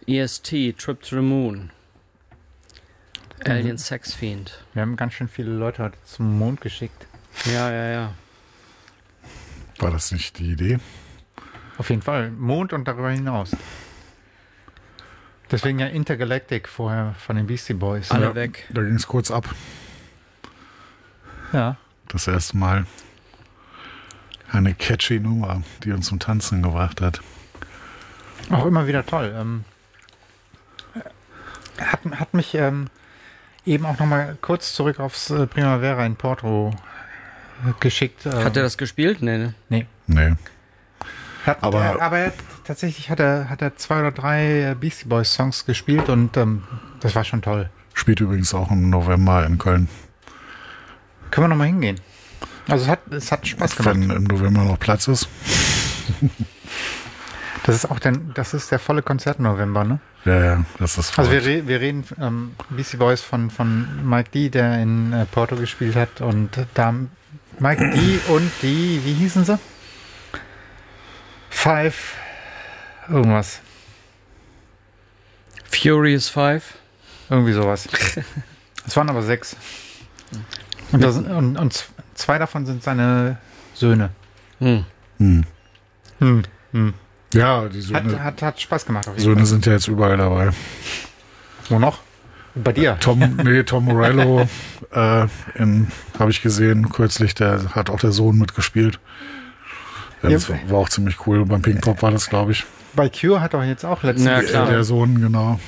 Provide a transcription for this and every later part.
EST, Trip to the Moon. Alien Sex Fiend. Wir haben ganz schön viele Leute heute zum Mond geschickt. Ja. War das nicht die Idee? Auf jeden Fall. Mond und darüber hinaus. Deswegen ja Intergalactic vorher von den Beastie Boys. Alle weg. Da ging es kurz ab. Ja. Das erste Mal. Eine catchy Nummer, die uns zum Tanzen gebracht hat. Auch immer wieder toll. Hat mich eben auch nochmal kurz zurück aufs Primavera in Porto geschickt. Hat er das gespielt? Nee. Nee. Aber tatsächlich hat er 2 oder 3 Beastie Boys Songs gespielt und das war schon toll. Spielt übrigens auch im November in Köln. Können wir nochmal hingehen? Also es hat Spaß gemacht. Wenn im November noch Platz ist. Das ist der volle Konzert-November, ne? Ja, das ist voll. Also wir reden Beastie Boys von Mike D., der in Porto gespielt hat und da Mike D. und die, wie hießen sie? 5 irgendwas. Furious 5? Irgendwie sowas. Es waren aber 6. Und 2 davon sind seine Söhne. Ja, die Söhne, Hat Spaß gemacht auf jeden Söhne Fall. sind ja jetzt überall dabei. Wo noch? Bei dir? Tom Morello habe ich gesehen kürzlich, der hat auch der Sohn mitgespielt. Ja, das war auch ziemlich cool. Beim Pink Pop war das, glaube ich. Bei Cure hat doch jetzt auch letztens... Ja, klar. Der Sohn, genau.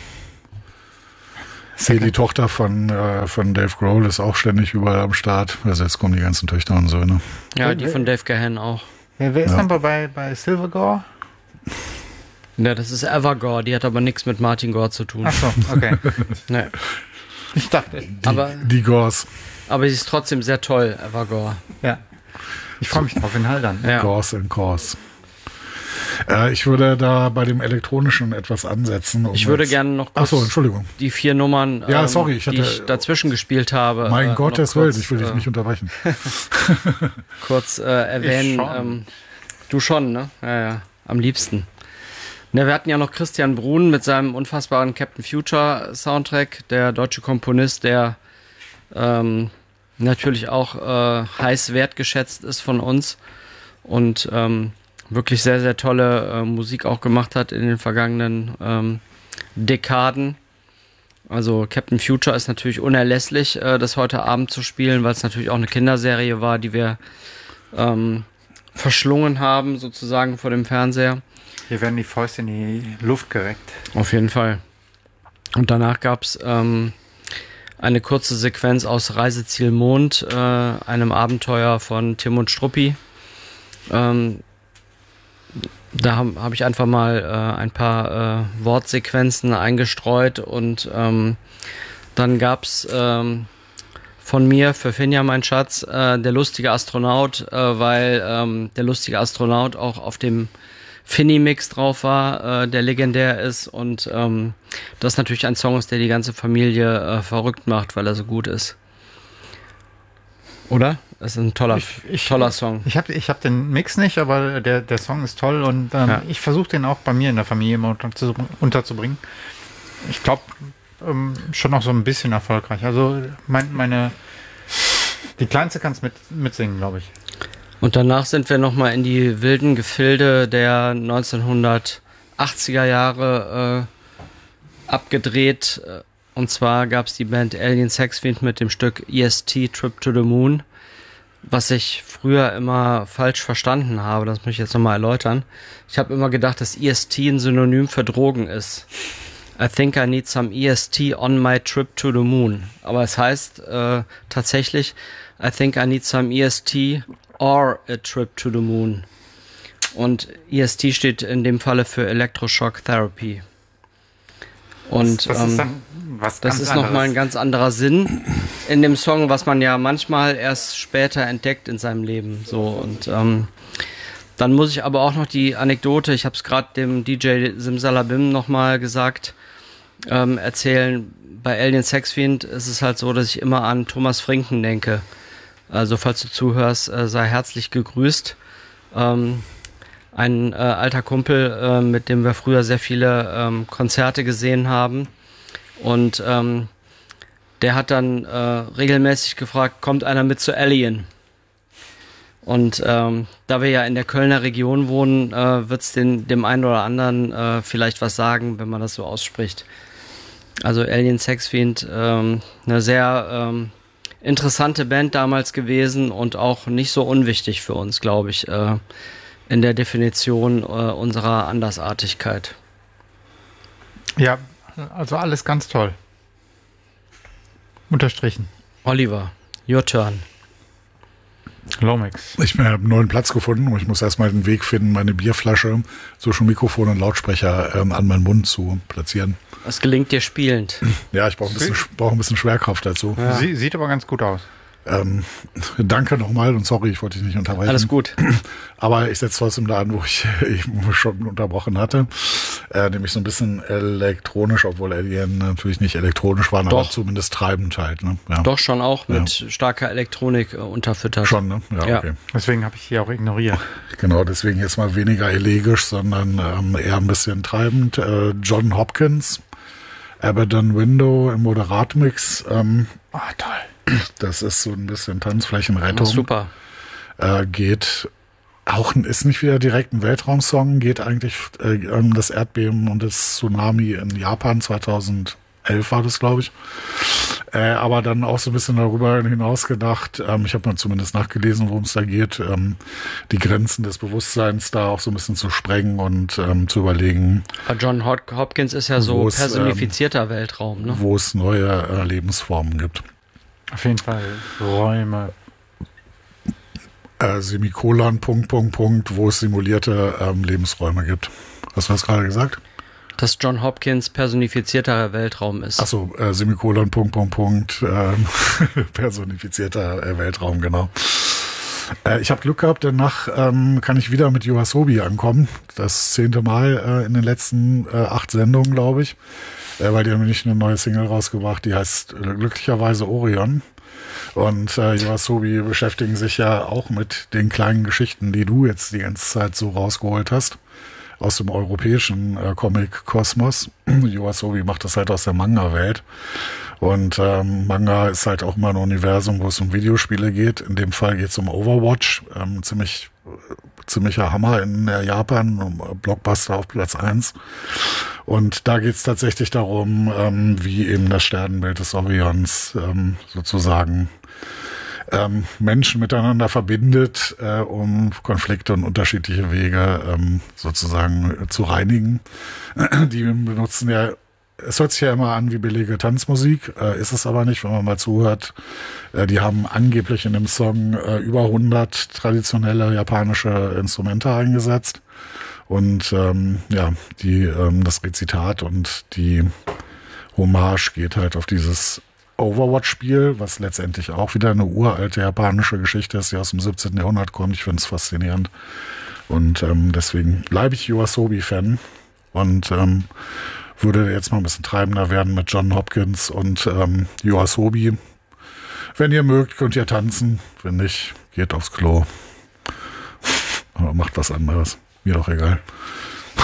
Die Tochter von Dave Grohl ist auch ständig überall am Start. Also jetzt kommen die ganzen Töchter und Söhne. Ja, die von Dave Gahan auch. Wer ist dann bei Silver Gore? Ja, das ist Evergore, die hat aber nichts mit Martin Gore zu tun. Achso, okay. Nee. Ich dachte... Die Gores. Aber sie ist trotzdem sehr toll, Evergore. Ja. Ich freue mich drauf in Haldern. Ja. Gores and Cores. Ich würde da bei dem Elektronischen etwas ansetzen. Ich würde gerne noch kurz Entschuldigung. die 4 Nummern, Ja, sorry, die ich dazwischen gespielt habe. Mein Gott, noch des kurz, Willen, ich will dich nicht unterbrechen. kurz erwähnen. Ich schon. Du schon, ne? Ja, am liebsten. Ne, wir hatten ja noch Christian Brun mit seinem unfassbaren Captain Future Soundtrack, der deutsche Komponist, der natürlich auch heiß wertgeschätzt ist von uns und wirklich sehr, sehr tolle Musik auch gemacht hat in den vergangenen Dekaden. Also Captain Future ist natürlich unerlässlich, das heute Abend zu spielen, weil es natürlich auch eine Kinderserie war, die wir verschlungen haben, sozusagen vor dem Fernseher. Hier werden die Fäuste in die Luft gereckt. Auf jeden Fall. Und danach gab es eine kurze Sequenz aus Reiseziel Mond, einem Abenteuer von Tim und Struppi. Da hab ich einfach mal ein paar Wortsequenzen eingestreut und dann gab's von mir für Finja, mein Schatz, der lustige Astronaut, weil der lustige Astronaut auch auf dem Finny-Mix drauf war, der legendär ist und das natürlich ein Song ist, der die ganze Familie verrückt macht, weil er so gut ist. Oder? Das ist ein toller Song. Ich hab den Mix nicht, aber der Song ist toll und ich versuche den auch bei mir in der Familie immer unterzubringen. Ich glaube, schon noch so ein bisschen erfolgreich. Also die Kleinste kann es mitsingen, glaube ich. Und danach sind wir nochmal in die wilden Gefilde der 1980er Jahre abgedreht. Und zwar gab es die Band Alien Sex Fiend mit dem Stück EST Trip to the Moon, was ich früher immer falsch verstanden habe. Das muss ich jetzt nochmal erläutern. Ich habe immer gedacht, dass EST ein Synonym für Drogen ist. I think I need some EST on my trip to the moon. Aber es heißt tatsächlich, I think I need some EST or a trip to the moon. Und EST steht in dem Falle für Electroshock Therapy. Und das ist dann was das ganz ist anderes. nochmal ein ganz anderer Sinn in dem Song, was man ja manchmal erst später entdeckt in seinem Leben. So und dann muss ich aber auch noch die Anekdote, ich habe es gerade dem DJ Simsalabim nochmal gesagt, erzählen. Bei Alien Sex Fiend ist es halt so, dass ich immer an Thomas Frinken denke. Also falls du zuhörst, sei herzlich gegrüßt. ein alter Kumpel, mit dem wir früher sehr viele Konzerte gesehen haben. Und der hat dann regelmäßig gefragt, kommt einer mit zu Alien? Und da wir ja in der Kölner Region wohnen, wird es dem einen oder anderen vielleicht was sagen, wenn man das so ausspricht. Also Alien Sex Fiend, eine sehr interessante Band damals gewesen und auch nicht so unwichtig für uns, glaube ich, in der Definition unserer Andersartigkeit. Ja, also alles ganz toll. Unterstrichen. Oliver, your turn. Lomax. Ich habe einen neuen Platz gefunden und ich muss erstmal den Weg finden, meine Bierflasche zwischen Mikrofon und Lautsprecher an meinen Mund zu platzieren. Das gelingt dir spielend. Ja, ich brauche ein bisschen Schwerkraft dazu. Ja. Sieht aber ganz gut aus. Danke nochmal und sorry, ich wollte dich nicht unterbrechen. Alles gut. Aber ich setze trotzdem da an, wo ich eben schon unterbrochen hatte. Nämlich so ein bisschen elektronisch, obwohl Alien natürlich nicht elektronisch waren, aber zumindest treibend halt. Ne? Ja. Doch schon auch mit starker Elektronik unterfüttert. Schon, ne? Ja. Okay. Deswegen habe ich hier auch ignoriert. Genau, deswegen jetzt mal weniger elegisch, sondern eher ein bisschen treibend. John Hopkins, Abaddon Window im Moderatmix. Toll. Das ist so ein bisschen Tanzflächenrettung. Super. Geht auch, ist nicht wieder direkt ein Weltraumsong, geht eigentlich um das Erdbeben und das Tsunami in Japan 2011 war das, glaube ich. Aber dann auch so ein bisschen darüber hinaus gedacht, ich habe mal zumindest nachgelesen, worum es da geht, die Grenzen des Bewusstseins da auch so ein bisschen zu sprengen und zu überlegen. John Hopkins ist ja so personifizierter Weltraum, ne? Wo es neue Lebensformen gibt. Auf jeden Fall Räume. Semikolon, Punkt, wo es simulierte Lebensräume gibt. Hast du das gerade gesagt? Dass John Hopkins personifizierter Weltraum ist. Achso, Semikolon, Punkt, personifizierter Weltraum, genau. Ich habe Glück gehabt, danach kann ich wieder mit Yoasobi ankommen. Das 10. Mal in den letzten 8 Sendungen, glaube ich. Weil die haben nicht eine neue Single rausgebracht, die heißt glücklicherweise Orion. Und Yoasobi beschäftigen sich ja auch mit den kleinen Geschichten, die du jetzt die ganze Zeit so rausgeholt hast, aus dem europäischen Comic-Kosmos. Yoasobi macht das halt aus der Manga-Welt. Und Manga ist halt auch immer ein Universum, wo es um Videospiele geht. In dem Fall geht es um Overwatch, ziemlicher Hammer in Japan, Blockbuster auf Platz 1. Und da geht es tatsächlich darum, wie eben das Sternenbild des Orions sozusagen Menschen miteinander verbindet, um Konflikte und unterschiedliche Wege sozusagen zu reinigen. Die benutzen ja, es hört sich ja immer an wie billige Tanzmusik, ist es aber nicht, wenn man mal zuhört. Die haben angeblich in dem Song über 100 traditionelle japanische Instrumente eingesetzt. Und das Rezitat und die Hommage geht halt auf dieses Overwatch-Spiel, was letztendlich auch wieder eine uralte japanische Geschichte ist, die aus dem 17. Jahrhundert kommt. Ich finde es faszinierend. Und deswegen bleibe ich Yoasobi-Fan und würde jetzt mal ein bisschen treibender werden mit John Hopkins und Yoasobi. Wenn ihr mögt, könnt ihr tanzen. Wenn nicht, geht aufs Klo. Aber macht was anderes. Mir doch egal.